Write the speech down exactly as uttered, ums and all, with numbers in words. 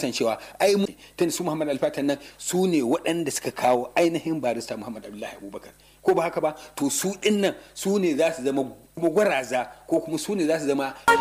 kasancewa ai tun su Muhammad Alfatan nan su ne waɗanda suka kawo ainihin barista Muhammad Abdullahi Abubakar ko ba haka ba to su ɗin nan su ne za su zama gwaraza ko kuma su ne za su zama